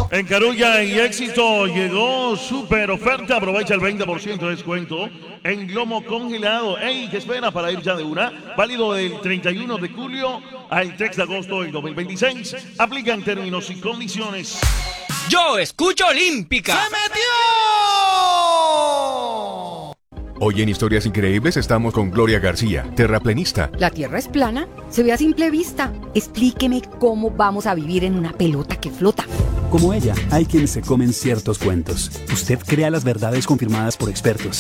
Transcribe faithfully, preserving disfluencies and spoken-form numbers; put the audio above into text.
En Carulla y Éxito llegó super oferta. Aprovecha el veinte por ciento de descuento en lomo congelado. ¡Ey! ¿Qué espera para ir ya de una? Válido del treinta y uno de julio al tres de agosto del dos mil veintiséis. Aplican términos y condiciones. Yo escucho Olímpica. ¡Se metió! Hoy en Historias Increíbles estamos con Gloria García, terraplenista. ¿La Tierra es plana? Se ve a simple vista. Explíqueme cómo vamos a vivir en una pelota que flota. Como ella, hay quienes se comen ciertos cuentos. Usted crea las verdades confirmadas por expertos.